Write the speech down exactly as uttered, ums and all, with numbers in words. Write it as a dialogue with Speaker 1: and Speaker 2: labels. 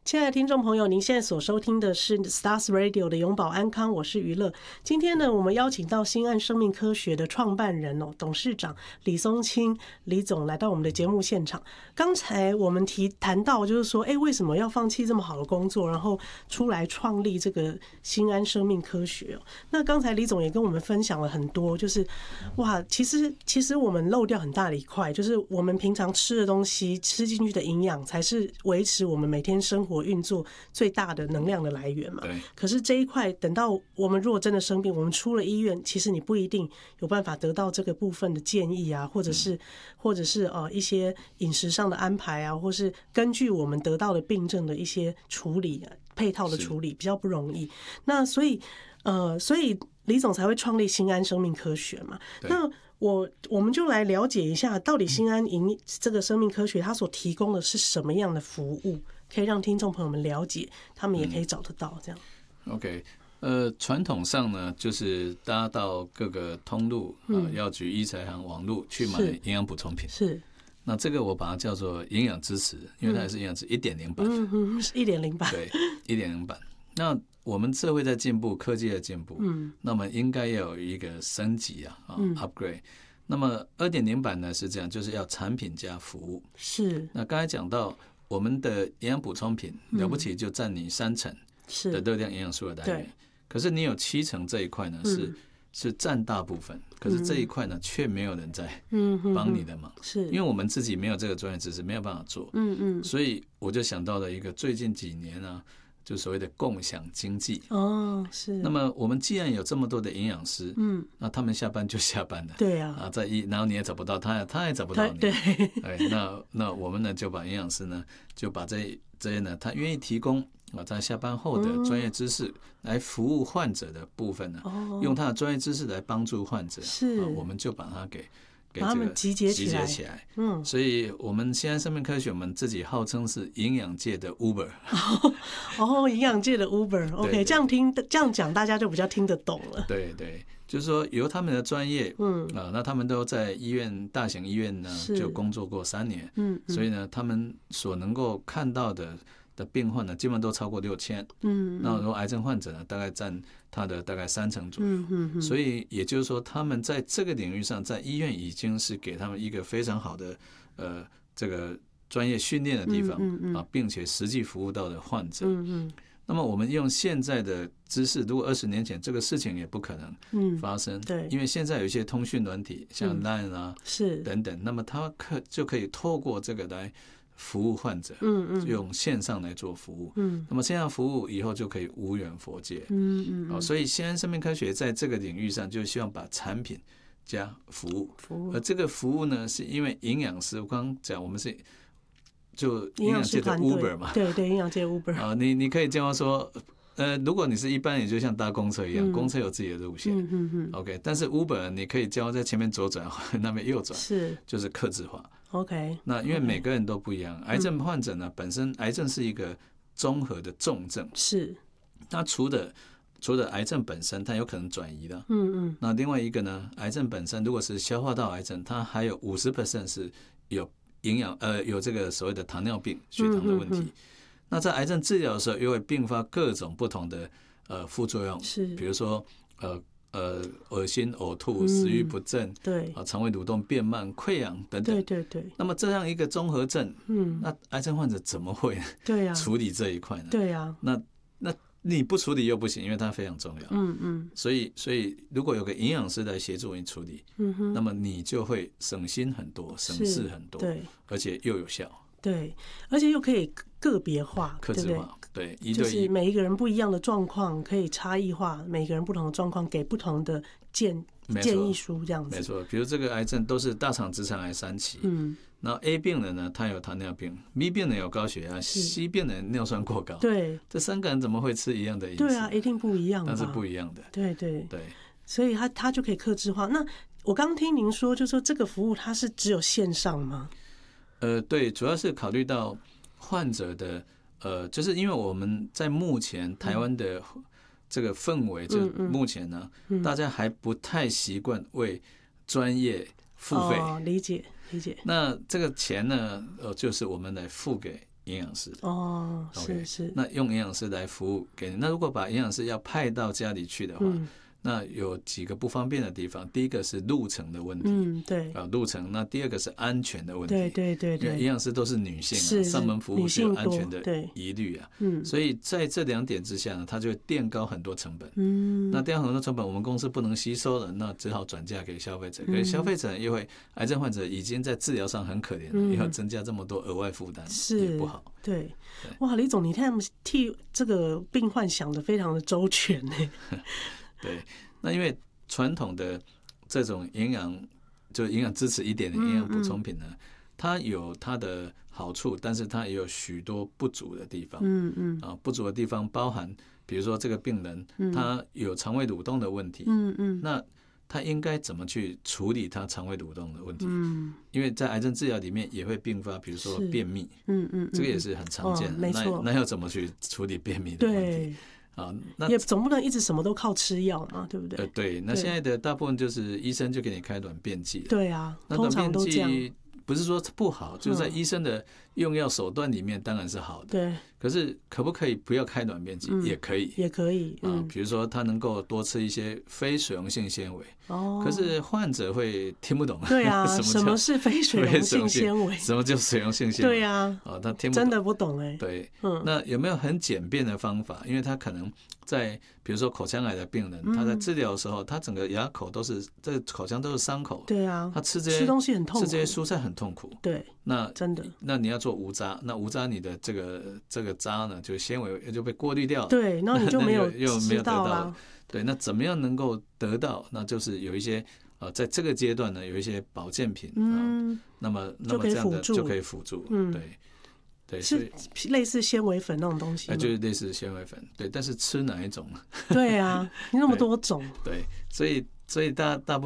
Speaker 1: 亲爱的听众朋友，您现在所收听的是 Stars Radio 的永保安康，我是娱乐。今天呢，我们邀请到新岸生命科学的创办人哦，董事长李松青李总来到我们的节目现场。刚才我们提谈到，就是说，哎，为什么要放弃这么好的工作，然后出来创立这个新岸生命科学哦？那刚才李总也跟我们分享了很多，就是哇，其实其实我们漏掉很大的一块，就是我们平常吃的东西吃进去的营养，才是维持我们每天生活运作最大的能量的来源嘛。可是这一块，等到我们如果真的生病，我们出了医院，其实你不一定有办法得到这个部分的建议啊，或者是或者是呃一些饮食上的安排啊，或是根据我们得到的病症的一些处理啊，配套的处理比较不容易。那所以呃，所以李总才会创立新安生命科学嘛。那我我们就来了解一下，到底新安营这个生命科学它所提供的是什么样的服务，可以让听众朋友们了解，他们也可以找得到这样。
Speaker 2: 嗯、OK， 呃，传统上呢，就是大家到各个通路啊、呃，药局、医材行、网路去买营养补充品。
Speaker 1: 是。
Speaker 2: 那这个我把它叫做营养支持，因为它也是营养支一点零版。
Speaker 1: 嗯嗯，一点零版。
Speaker 2: 对，一点零版。那我们社会在进步，科技在进步，嗯，那么应该要有一个升级啊，啊、嗯、，upgrade。那么二点零版呢是这样，就是要产品加服务。
Speaker 1: 是。那
Speaker 2: 刚才讲到我们的营养补充品，了不起就占你三成的热量营养素的来源，可是你有七成这一块呢是、嗯、是占大部分，可是这一块呢却没有人在帮你的忙，是因为我们自己没有这个专业知识，没有办法做。嗯嗯，所以我就想到了一个最近几年啊。就所谓的共享经济
Speaker 1: 哦，是。
Speaker 2: 那么我们既然有这么多的营养师，嗯，那他们下班就下班了，
Speaker 1: 对啊，
Speaker 2: 啊，在一，然后你也找不到他，他也找不到你，
Speaker 1: 对，
Speaker 2: 哎，那那我们呢就把营养师呢就把这这些呢，他愿意提供啊在下班后的专业知识来服务患者的部分呢，嗯、用他的专业知识来帮助患者，
Speaker 1: 是、
Speaker 2: 啊，我们就把它给。
Speaker 1: 把他们集结起来，
Speaker 2: 集结起来，嗯，所以我们现在生命科学，我们自己号称是营养界的 Uber，
Speaker 1: 哦，营养界的 Uber，OK， 这样听这样讲，大家就比较听得懂了。
Speaker 2: 对对，就是说由他们的专业，嗯啊，那他们都在医院大型医院呢就工作过三年，嗯，所以呢，他们所能够看到的。的病患呢，基本上都超过六千。嗯，那如果癌症患者呢，大概占他的大概三成左右。嗯嗯嗯。所以也就是说，他们在这个领域上，在医院已经是给他们一个非常好的呃这个专业训练的地方、嗯嗯、啊，并且实际服务到的患者。嗯嗯。那么我们用现在的知识，如果二十年前这个事情也不可能发生。嗯、对。因为现在有一些通讯软体，像 Line 啊，是、嗯、等等，那么它可就可以透过这个来。服务患者，嗯嗯，用线上来做服务，嗯，那么线上服务以后就可以无远弗届，嗯嗯，所以新安生命科学在这个领域上就希望把产品加服务，服务，而这个服务呢，是因为营养师，我刚刚讲我们是就营养界的 Uber 嘛，
Speaker 1: 对对，营养界 Uber
Speaker 2: 啊，你你可以这样说。呃，如果你是一般，也就像搭公车一样，嗯、公车有自己的路线，嗯嗯嗯 ，OK。但是 Uber 你可以叫在前面左转，那边右转，是就是客制化
Speaker 1: ，OK。
Speaker 2: 那因为每个人都不一样， 癌症患者呢，本身癌症是一个综合的重症，
Speaker 1: 是。
Speaker 2: 那除了除了癌症本身，它有可能转移的，嗯嗯。那另外一个呢，癌症本身如果是消化道癌症，它还有五十 percent 是有营养呃有这个所谓的糖尿病、血糖的问题。嗯嗯嗯，那在癌症治疗的时候，又会并发各种不同的呃副作用，是，比如说呃呃恶心、呕吐、食欲不振，嗯、对，啊肠胃蠕动变慢、溃疡等等，对对对。那么这样一个综合症，嗯，那癌症患者怎么会对呀处理这一块呢？
Speaker 1: 对呀，
Speaker 2: 那那你不处理又不行，因为它非常重要，嗯嗯。所以所以如果有个营养师来协助你处理，嗯哼，那么你就会省心很多，省事很多，对，而且又有效。
Speaker 1: 对，而且又可以个别化，
Speaker 2: 客制化，对，一对一，
Speaker 1: 就是每一个人不一样的状况可以差异化，每个人不同的状况给不同的建建议书这样子。
Speaker 2: 没错，比如这个癌症都是大肠直肠癌三期，嗯，然后 A 病人呢，他有糖尿病 ，B 病人有高血压 ，C 病人尿酸过高，
Speaker 1: 对，
Speaker 2: 这三个人怎么会吃一样的饮食？
Speaker 1: 对啊，一定不一样，
Speaker 2: 但是不一样的，
Speaker 1: 对对
Speaker 2: 对，
Speaker 1: 所以他他就可以客制化。那我刚听您说，就说这个服务它是只有线上吗？
Speaker 2: 呃，对，主要是考虑到患者的，呃，就是因为我们在目前台湾的这个氛围，就目前呢，嗯嗯、大家还不太习惯为专业付费。
Speaker 1: 哦，理解理解。
Speaker 2: 那这个钱呢，呃，就是我们来付给营养师。
Speaker 1: 哦，
Speaker 2: okay,
Speaker 1: 是是。
Speaker 2: 那用营养师来服务给你。那如果把营养师要派到家里去的话，嗯，那有几个不方便的地方。第一个是路程的问题，
Speaker 1: 嗯，对，
Speaker 2: 啊，路程。那第二个是安全的问题，
Speaker 1: 对对对对，
Speaker 2: 因为营养师都是女性、啊，上门服务是有安全的疑虑啊，嗯，所以在这两点之下呢，它就会垫高很多成本，嗯，那垫高很多成本，我们公司不能吸收了，那只好转嫁给消费者，可是消费者又会，癌症患者已经在治疗上很可怜了，嗯，要增加这么多额外负担也不好。
Speaker 1: 对，哇，李总，你看替这个病患想得非常的周全呢。
Speaker 2: 对，那因为传统的这种营养，就营养支持一点的营养补充品呢，嗯嗯，它有它的好处，但是它也有许多不足的地方。嗯嗯，啊，不足的地方包含，比如说这个病人，嗯，他有肠胃蠕动的问题。嗯嗯，那他应该怎么去处理他肠胃蠕动的问题？嗯，因为在癌症治疗里面也会并发，比如说便秘。嗯 嗯, 嗯，这个也是很常见的。哦，没错。那那要怎么去处理便秘的问题？对。啊，那
Speaker 1: 也总不能一直什么都靠吃药嘛，对不对？
Speaker 2: 呃，对。那现在的大部分就是医生就给你开短便剂。
Speaker 1: 对啊，通常都这样。
Speaker 2: 不是说不好，就是在医生的用药手段里面当然是好的。对。可是可不可以不要开短便剂？也可以，
Speaker 1: 也可以
Speaker 2: 啊。比如说他能够多吃一些非水溶性纤维。哦。可是患者会听不懂。
Speaker 1: 对啊，什么是非水溶性纤维？
Speaker 2: 什么叫水溶性纤维？
Speaker 1: 对啊。
Speaker 2: 啊，他听不懂，
Speaker 1: 真的不懂哎。
Speaker 2: 对。嗯。那有没有很简便的方法？因为他可能在比如说口腔癌的病人，他在治疗的时候，他整个牙口都是这个口腔都是伤口。
Speaker 1: 对啊。
Speaker 2: 他吃这些
Speaker 1: 吃东西很痛苦，
Speaker 2: 吃这些蔬菜很痛苦。
Speaker 1: 对。
Speaker 2: 那
Speaker 1: 真的。
Speaker 2: 那你要做无渣，那无渣你的这个这个渣呢，就纤维就被过滤掉了。
Speaker 1: 对，然后你就没有
Speaker 2: 又没有得到
Speaker 1: 了。
Speaker 2: 对，那怎么样能够得到？那就是有一些呃，在这个阶段呢，有一些保健品，嗯，那么那么这样的就可以辅助，嗯，对。对，
Speaker 1: 是类似纤维粉那种东西，
Speaker 2: 就是类似纤维粉，对。但是吃哪一种？
Speaker 1: 对啊，你那么多种。
Speaker 2: 对，所以所以大大部